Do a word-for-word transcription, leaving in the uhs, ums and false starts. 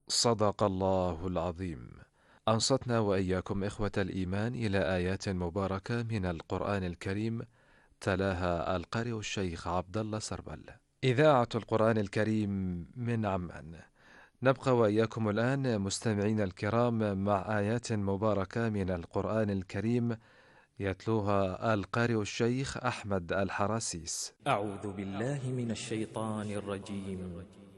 صدق الله العظيم. أنصتنا وإياكم إخوة الإيمان إلى آيات مباركة من القرآن الكريم، تلاها القارئ الشيخ عبد الله سربل. إذاعة القرآن الكريم من عمان. نبقى وإياكم الآن مستمعين الكرام مع آيات مباركة من القرآن الكريم، يتلوها القارئ الشيخ أحمد الحراسيس. أعوذ بالله من الشيطان الرجيم.